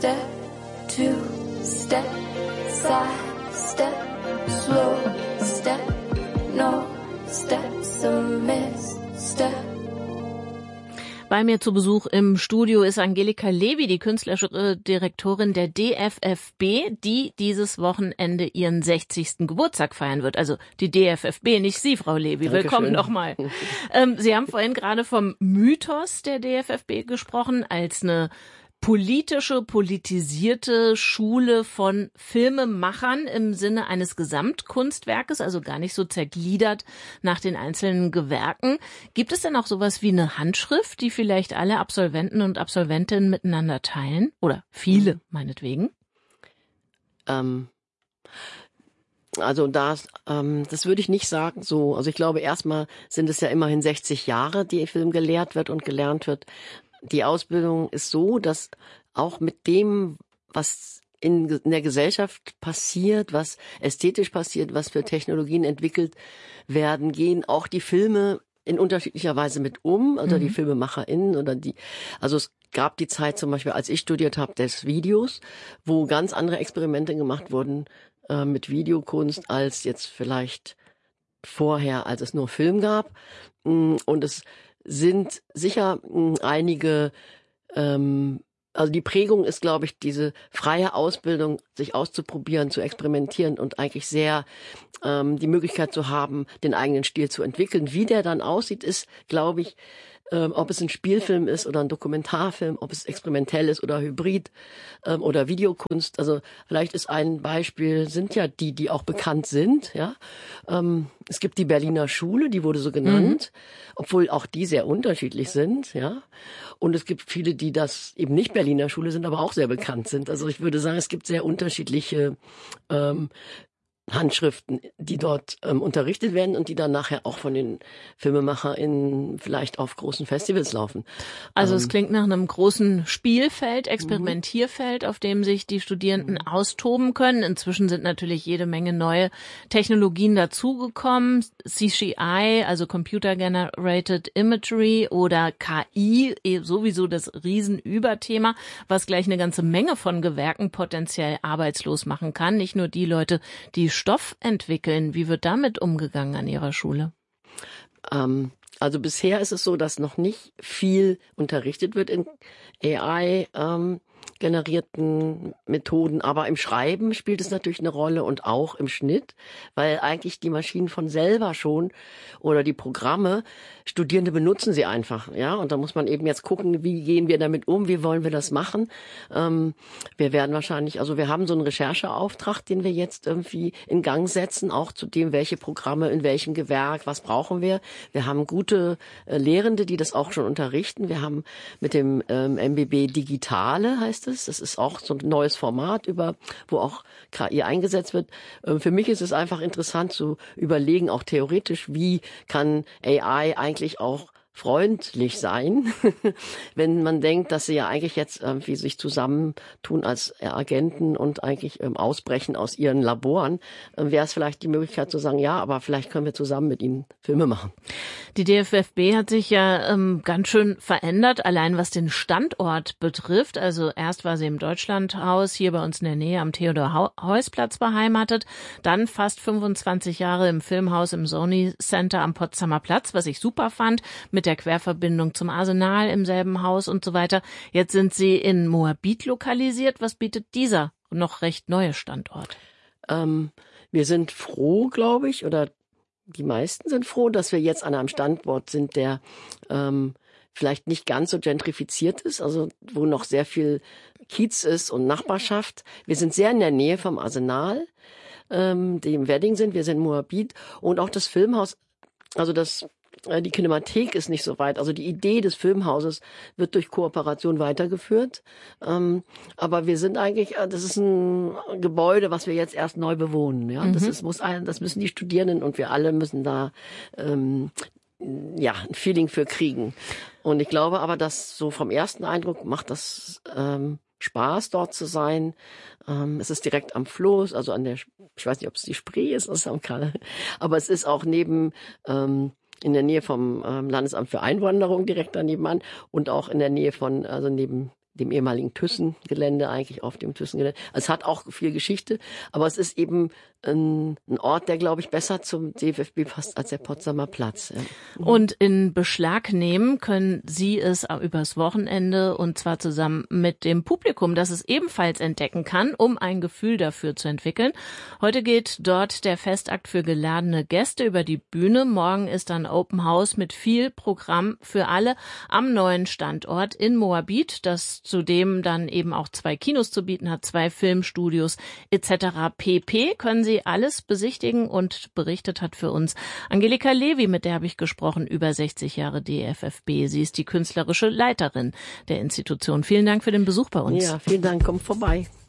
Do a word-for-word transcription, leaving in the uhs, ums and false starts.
Step, two, step, side, step, slow, step, no, steps a misstep. Bei mir zu Besuch im Studio ist Angelika Levy, die künstlerische Direktorin der D F F B, die dieses Wochenende ihren sechzigsten Geburtstag feiern wird. Also die D F F B, nicht Sie, Frau Levy. Dankeschön. Willkommen nochmal. ähm, Sie haben vorhin gerade vom Mythos der D F F B gesprochen, als eine politische, politisierte Schule von Filmemachern im Sinne eines Gesamtkunstwerkes, also gar nicht so zergliedert nach den einzelnen Gewerken. Gibt es denn auch sowas wie eine Handschrift, die vielleicht alle Absolventen und Absolventinnen miteinander teilen? Oder viele, meinetwegen? Ähm, also das, ähm, das würde ich nicht sagen so. Also ich glaube, erstmal sind es ja immerhin sechzig Jahre, die Film gelehrt wird und gelernt wird. Die Ausbildung ist so, dass auch mit dem, was in, in der Gesellschaft passiert, was ästhetisch passiert, was für Technologien entwickelt werden, gehen auch die Filme in unterschiedlicher Weise mit um, oder mhm. die FilmemacherInnen oder die, also es gab die Zeit zum Beispiel, als ich studiert habe, des Videos, wo ganz andere Experimente gemacht wurden äh, mit Videokunst als jetzt vielleicht vorher, als es nur Film gab. Und es sind sicher mh, einige, ähm, also die Prägung ist, glaube ich, diese freie Ausbildung, sich auszuprobieren, zu experimentieren und eigentlich sehr ähm, die Möglichkeit zu haben, den eigenen Stil zu entwickeln. Wie der dann aussieht, ist, glaube ich, ähm, ob es ein Spielfilm ist oder ein Dokumentarfilm, ob es experimentell ist oder hybrid ähm, oder Videokunst. Also vielleicht ist ein Beispiel, sind ja die, die auch bekannt sind. Ja, ähm, es gibt die Berliner Schule, die wurde so genannt, mhm. obwohl auch die sehr unterschiedlich sind. Ja, und es gibt viele, die das eben nicht Berliner Schule sind, aber auch sehr bekannt sind. Also ich würde sagen, es gibt sehr unterschiedliche ähm, Handschriften, die dort ähm, unterrichtet werden und die dann nachher auch von den FilmemacherInnen vielleicht auf großen Festivals laufen. Also ähm, es klingt nach einem großen Spielfeld, Experimentierfeld, auf dem sich die Studierenden mhm. austoben können. Inzwischen sind natürlich jede Menge neue Technologien dazugekommen. C G I, also Computer Generated Imagery, oder K I, sowieso das Riesenüberthema, was gleich eine ganze Menge von Gewerken potenziell arbeitslos machen kann. Nicht nur die Leute, die Stoff entwickeln. Wie wird damit umgegangen an Ihrer Schule? Ähm, also bisher ist es so, dass noch nicht viel unterrichtet wird in A I ähm, generierten Methoden, aber im Schreiben spielt es natürlich eine Rolle und auch im Schnitt, weil eigentlich die Maschinen von selber schon oder die Programme, Studierende benutzen sie einfach, ja, und da muss man eben jetzt gucken, wie gehen wir damit um, wie wollen wir das machen. Ähm, wir werden wahrscheinlich, also wir haben so einen Rechercheauftrag, den wir jetzt irgendwie in Gang setzen, auch zu dem, welche Programme in welchem Gewerk, was brauchen wir. Wir haben gute äh, Lehrende, die das auch schon unterrichten. Wir haben mit dem ähm, M B B Digitale, heißt es, das ist auch so ein neues Format, über wo auch K I eingesetzt wird. Ähm, für mich ist es einfach interessant zu überlegen, auch theoretisch, wie kann A I eigentlich auch freundlich sein, wenn man denkt, dass sie ja eigentlich jetzt irgendwie sich zusammentun als Agenten und eigentlich ähm, ausbrechen aus ihren Laboren, ähm, wäre es vielleicht die Möglichkeit zu sagen, ja, aber vielleicht können wir zusammen mit ihnen Filme machen. Die D F F B hat sich ja ähm, ganz schön verändert, allein was den Standort betrifft. Also erst war sie im Deutschlandhaus hier bei uns in der Nähe am Theodor-Heuss-Platz beheimatet, dann fast fünfundzwanzig Jahre im Filmhaus im Sony Center am Potsdamer Platz, was ich super fand, mit der Querverbindung zum Arsenal im selben Haus und so weiter. Jetzt sind sie in Moabit lokalisiert. Was bietet dieser noch recht neue Standort? Ähm, wir sind froh, glaube ich, oder die meisten sind froh, dass wir jetzt an einem Standort sind, der ähm, vielleicht nicht ganz so gentrifiziert ist, also wo noch sehr viel Kiez ist und Nachbarschaft. Wir sind sehr in der Nähe vom Arsenal, ähm, die im Wedding sind. Wir sind in Moabit und auch das Filmhaus, also das die Kinemathek ist nicht so weit. Also die Idee des Filmhauses wird durch Kooperation weitergeführt. Ähm, aber wir sind eigentlich, das ist ein Gebäude, was wir jetzt erst neu bewohnen. Ja, mhm. das ist, muss ein, das müssen die Studierenden und wir alle müssen da ähm, ja ein Feeling für kriegen. Und ich glaube aber, dass so vom ersten Eindruck macht das ähm, Spaß, dort zu sein. Ähm, es ist direkt am Fluss, also an der, ich weiß nicht, ob es die Spree ist, ist am Kalle, aber es ist auch neben ähm, in der Nähe vom ähm, Landesamt für Einwanderung direkt daneben an und auch in der Nähe von, also neben dem ehemaligen Thyssen-Gelände, eigentlich auf dem Thyssen-Gelände. Also es hat auch viel Geschichte, aber es ist eben ein, ein Ort, der, glaube ich, besser zum D F F B passt als der Potsdamer Platz. Ja. Und in Beschlag nehmen können Sie es übers Wochenende, und zwar zusammen mit dem Publikum, das es ebenfalls entdecken kann, um ein Gefühl dafür zu entwickeln. Heute geht dort der Festakt für geladene Gäste über die Bühne. Morgen ist dann Open House mit viel Programm für alle am neuen Standort in Moabit, das zudem dann eben auch zwei Kinos zu bieten hat, zwei Filmstudios et cetera pp. Können Sie alles besichtigen, und berichtet hat für uns Angelika Levi, mit der habe ich gesprochen, über sechzig Jahre D F F B. Sie ist die künstlerische Leiterin der Institution. Vielen Dank für den Besuch bei uns. Ja, vielen Dank, kommt vorbei.